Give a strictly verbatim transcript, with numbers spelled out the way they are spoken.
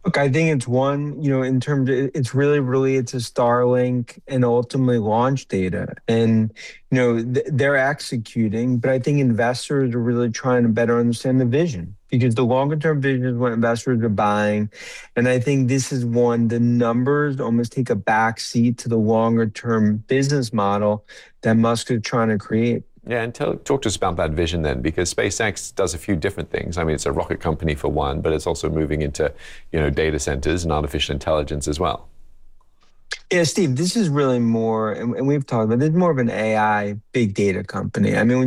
Look, I think it's one, you know, in terms of, it's really related to Starlink and ultimately launch data. And, you know, th- they're executing, but I think investors are really trying to better understand the vision because the longer term vision is what investors are buying. And I think this is one, the numbers almost take a back seat to the longer term business model that Musk is trying to create. Yeah, and tell, talk to us about that vision then, because SpaceX does a few different things. I mean, it's a rocket company for one, but it's also moving into, you know, data centers and artificial intelligence as well. Yeah, Steve, this is really more, and, and we've talked about this, is more of an A I big data company. I mean, when